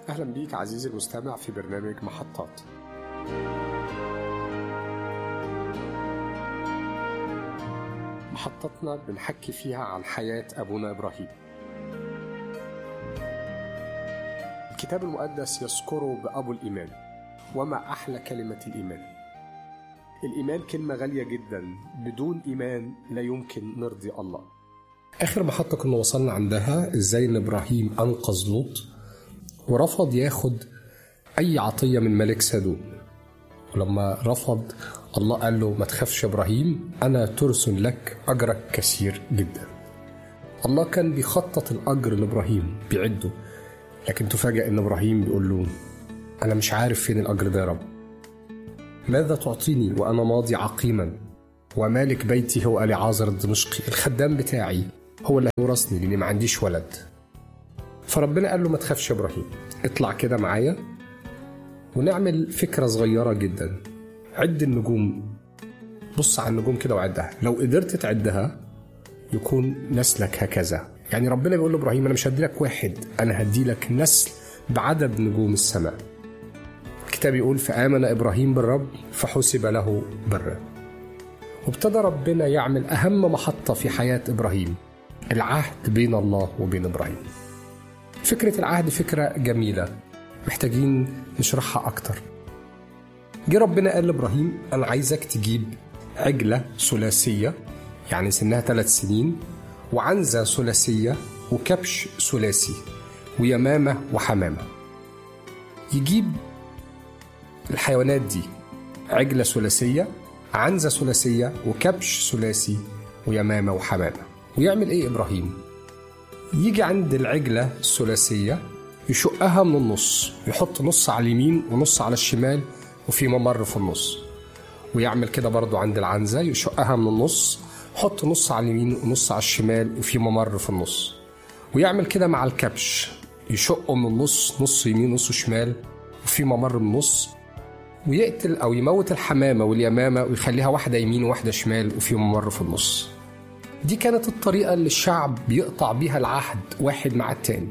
أهلا بيك عزيزي المستمع في برنامج محطات. محطتنا بنحكي فيها عن حياة أبونا إبراهيم. الكتاب المقدس يذكره بأبو الإيمان. وما أحلى كلمة الإيمان. الإيمان كلمة غالية جدا، بدون إيمان لا يمكن نرضي الله. آخر محطة كنا وصلنا عندها إزاي إن إبراهيم أنقذ لوط ورفض ياخد أي عطية من ملك سدوم. ولما رفض الله قال له ما تخافش إبراهيم، أنا ترس لك أجرك كثير جدا. الله كان بيخطط الأجر لإبراهيم بيعده، لكن تفاجأ إن إبراهيم بيقول له أنا مش عارف فين الأجر ده يا رب. ماذا تعطيني وأنا ماضي عقيما ومالك بيتي هو أليعازر الدمشقي، الخدام بتاعي هو اللي هيورثني لأني ما عنديش ولد. فربنا قال له ما تخافش يا إبراهيم، اطلع كده معايا ونعمل فكرة صغيرة جدا. عد النجوم، بص على النجوم كده وعدها، لو قدرت تعدها يكون نسلك هكذا. يعني ربنا بيقول لإبراهيم أنا مش هديلك واحد، أنا هديلك نسل بعدد نجوم السماء. الكتاب يقول فآمن إبراهيم بالرب فحسب له برا. وابتدى ربنا يعمل أهم محطة في حياة إبراهيم، العهد بين الله وبين إبراهيم. فكرة العهد فكرة جميلة محتاجين نشرحها أكتر. جه ربنا قال لإبراهيم أنا عايزك تجيب عجلة ثلاثية يعني سنها 3 سنين، وعنزة ثلاثية، وكبش ثلاثي، ويمامة وحمامة. يجيب الحيوانات دي، عجلة ثلاثية، عنزة ثلاثية، وكبش ثلاثي، ويمامة وحمامة. ويعمل إيه إبراهيم؟ يجي عند العجلة الثلاثية يشقها من النص، يحط نص على اليمين ونص على الشمال وفي ممر في النص. ويعمل كده برضو عند العنزة، يشقها من النص، يحط نص على اليمين ونص على الشمال وفي ممر في النص. ويعمل كده مع الكبش، يشقه من النص، نص يمين نص شمال وفي ممر من النص. ويقتل أو يموت الحمامة واليمامة ويخليها واحدة يمين وواحدة شمال وفي ممر في النص. دي كانت الطريقة اللي الشعب بيقطع بيها العهد واحد مع التاني.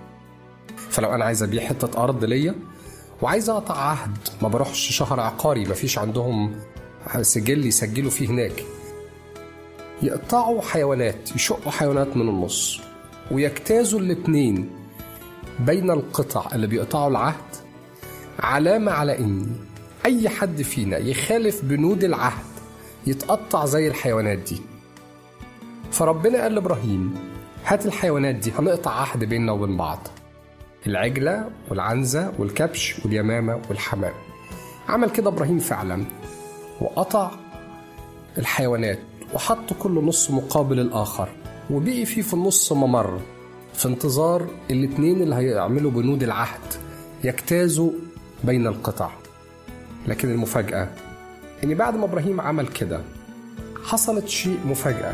فلو أنا عايز أبيع حتة أرض ليا وعايز أقطع عهد، ما بروحش شهر عقاري، ما فيش عندهم سجل يسجلوا فيه هناك. يقطعوا حيوانات، يشقوا حيوانات من النص، ويجتازوا الاتنين بين القطع اللي بيقطعوا العهد، علامة على إن أي حد فينا يخالف بنود العهد يتقطع زي الحيوانات دي. فربنا قال لإبراهيم هات الحيوانات دي، هنقطع عهد بيننا وبين بعض، العجلة والعنزة والكبش واليمامة والحمام. عمل كده إبراهيم فعلا، وقطع الحيوانات وحط كل نص مقابل الآخر، وبقي فيه في النص ممر في انتظار الاتنين اللي هيعملوا بنود العهد يجتازوا بين القطع. لكن المفاجأة إن بعد ما إبراهيم عمل كده حصلت شيء مفاجأة.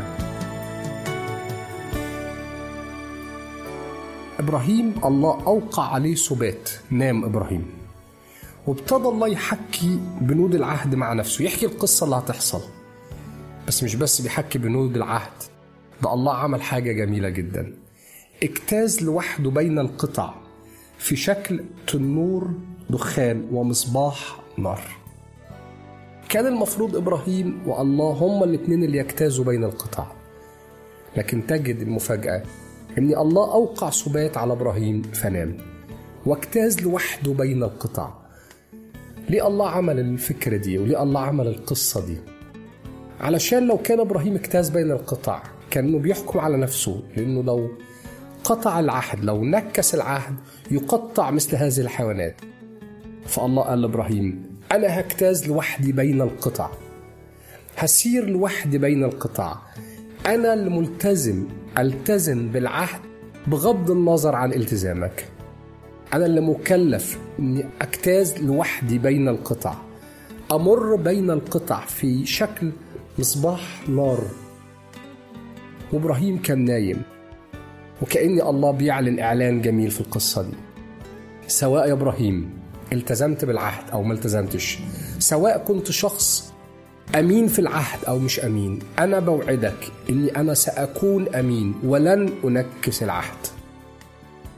إبراهيم الله أوقع عليه سبات، نام إبراهيم، وابتدى الله يحكي بنود العهد مع نفسه، يحكي القصة اللي هتحصل. بس مش بس بيحكي بنود العهد، ده الله عمل حاجة جميلة جدا، اجتاز لوحده بين القطع في شكل تنور دخان ومصباح نار. كان المفروض إبراهيم والله هما الاثنين اللي يجتازوا بين القطع، لكن تجد المفاجأة إن الله أوقع سبات على إبراهيم فنام واجتاز لوحده بين القطع. ليه الله عمل الفكرة دي وليه الله عمل القصة دي؟ علشان لو كان إبراهيم اجتاز بين القطع كانه بيحكم على نفسه، لأنه لو قطع العهد، لو نكس العهد، يقطع مثل هذه الحيوانات. فالله قال لإبراهيم أنا هجتاز لوحدي بين القطع، هسير لوحدي بين القطع، أنا الملتزم، ألتزم بالعهد بغض النظر عن التزامك. أنا اللي مكلف أني أجتاز لوحدي بين القطع، أمر بين القطع في شكل مصباح نار. وإبراهيم كان نايم، وكأن الله بيعلن إعلان جميل في القصة دي. سواء يا إبراهيم التزمت بالعهد أو ما التزمتش، سواء كنت شخص أمين في العهد أو مش أمين، أنا بوعدك إني أنا سأكون أمين ولن أنكس العهد.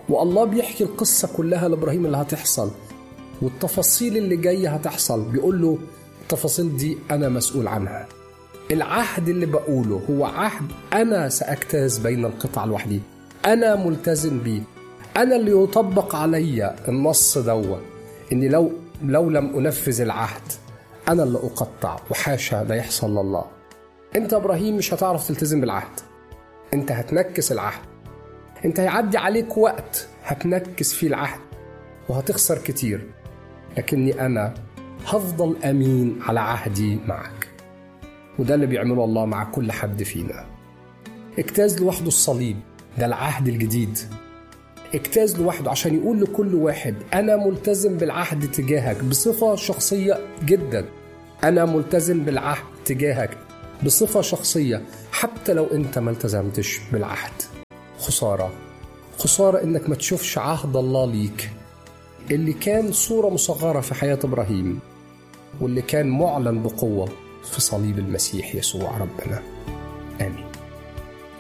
والله بيحكي القصة كلها لإبراهيم اللي هتحصل، والتفاصيل اللي جاية هتحصل، بيقول له التفاصيل دي أنا مسؤول عنها. العهد اللي بقوله هو عهد أنا سأجتاز بين القطع لوحدي، أنا ملتزم بيه، أنا اللي يطبق علي النص دوت، إني لو لم أنفذ العهد أنا اللي أقطع، وحاشا لا يحصل لله. أنت إبراهيم مش هتعرف تلتزم بالعهد، أنت هتنكس العهد، أنت هيعدي عليك وقت هتنكس فيه العهد وهتخسر كتير، لكني أنا هفضل أمين على عهدي معك. وده اللي بيعمله الله مع كل حد فينا. اجتاز لوحده الصليب، ده العهد الجديد. اجتاز لوحده عشان يقول لكل واحد أنا ملتزم بالعهد تجاهك بصفة شخصية جدا، أنا ملتزم بالعهد تجاهك بصفة شخصية حتى لو أنت ما التزمتش بالعهد. خسارة إنك ما تشوفش عهد الله ليك اللي كان صورة مصغرة في حياة إبراهيم، واللي كان معلن بقوة في صليب المسيح يسوع ربنا. آمين.